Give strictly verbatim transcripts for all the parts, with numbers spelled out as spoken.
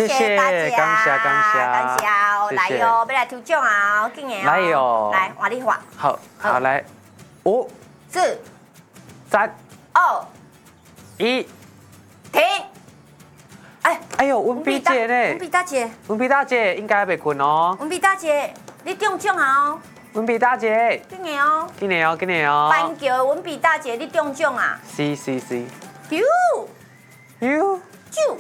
谢谢大家， 感谢感谢感谢哦，来哟，要来抽奖啊，紧的哦， 来哟， 来换你画， 好，好来，五、 四、 三、 二、 一， 停。哎， 哎呦，文碧姐呢？ 文碧大姐， 文碧大姐应该未困哦。 文碧大姐，你中奖啊哦！ 文碧大姐， 紧的哦， 今年哦，今年哦。 班桥文碧大姐，你中奖啊！ 是是是。 啾啾啾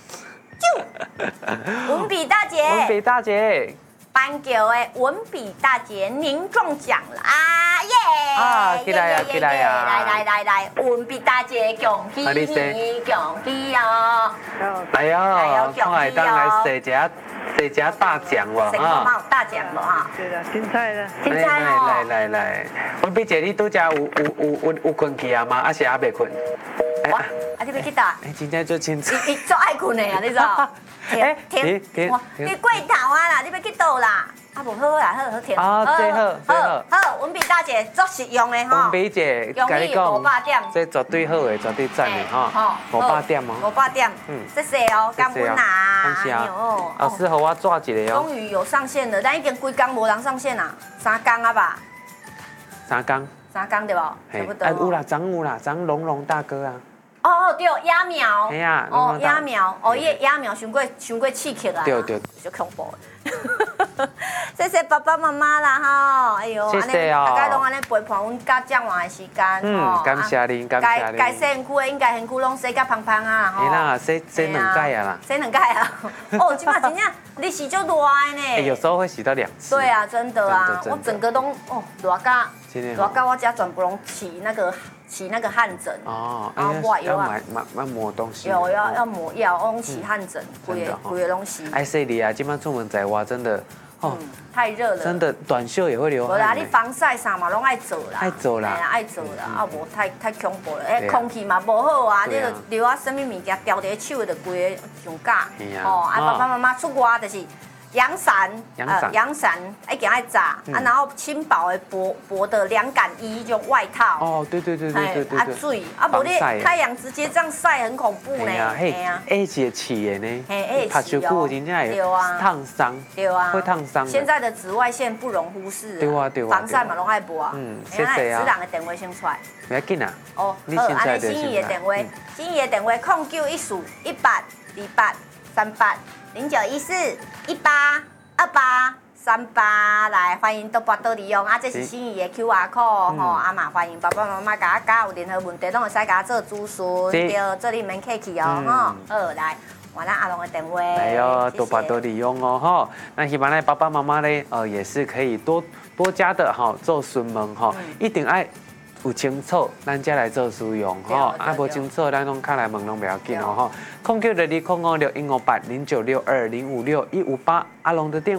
啾，文碧大姐， 文碧大姐， 班桥的文碧大姐，您中奖了啊！耶！ 啊起来呀起来呀来来来来，文碧大姐，恭喜你，恭喜哦！ 来哟， 恭喜看当来哦！ 谁家谁家大奖哇谁看有大奖无哈？ 对啦，凊彩啦。 凊彩哦！ 来来来，文碧姐，你拄则有有有有有困去啊吗？还是还未困？ 哇！啊，你要去打？ 哎，今天就清楚。 你你足爱困的啊，你知道？ 哎停停！你过头啊啦！你要去倒啦？啊，无好啦，好好停。 啊，最好最好。 好，文碧大姐足实用的吼。 文碧姐，跟你讲，这绝对好的，绝对赞的哈。五百点哦。 五百点。嗯。谢谢哦，感恩啦。 感谢啊。老师和我抓一个哦。 终于有上线了，但已经几工无人上线啦，三工啊吧。 三工。 三工对不？差不多。 哎，有啦，张有啦，张龙龙大哥啊。 哦对，鸭苗。 哎呀。 哦，鸭苗，哦，伊鸭苗伤过伤过刺激啊。 对对。 就恐怖。谢谢爸爸妈妈啦哈，哎呦， 谢谢哦， 大家拢安尼陪伴阮甲蒋王的时间， 嗯，感谢您，感谢您。 该洗身躯的应该身躯拢洗甲芳芳啊， 吼。哎啦，洗洗两届啊啦。 洗两届啊，哦，今嘛真正你洗就热的呢。 哎，有时候会洗到两次。 对啊，真的啊，我整个都哦热甲热甲我家全部拢起那个起那个汗疹。 哦，然后抹药啊，抹抹抹东西。 有要要抹药，拢起汗疹，规个规个拢洗。 哎，洗你啊，今晚出门在外真的。 哦，太热了， 真的短袖也会流汗。 无啦，你防晒啥嘛，拢爱做啦， 爱做啦， 爱做啦，啊无太太恐怖了，哎，空气嘛无好啊，你著流啊，什么物件掉伫手就规个上假。哦，啊爸爸妈妈出外就是阳伞，呃阳伞一定爱炸，啊然后轻薄的薄薄的凉感衣就外套。 哦，对对对对对对。 啊水，啊无你太阳直接这样晒很恐怖呢。 嘿呀，哎是起的呢。 嘿， 拍手骨真正会烫伤。 对啊。 会烫伤。 现在的紫外线不容忽视。 对啊对啊。 防晒嘛拢爱抹啊。 嗯，谢谢啊。 子人的电话先出来。 不要紧啊。 哦，好，安尼心仪的电话，心仪的电话空九一四一八二八三八零九一四一八。二八三八来，欢迎多拨多利用啊！这是心仪的 Q R code 吼，啊嘛欢迎爸爸妈妈甲我加有任何问题，拢会使甲我做咨询，对，这里免客气哦，吼，好来，换咱阿龙的电话， 来哟，多拨多利用哦，吼，那希望呢爸爸妈妈呢，呃，也是可以多多加的哈，做孙们哈，一定爱。有清楚，咱才来做使用吼，啊无清楚，咱拢卡来问拢不要紧哦吼。空九六二空五六一五八零九六二零五六一五八阿龙的电。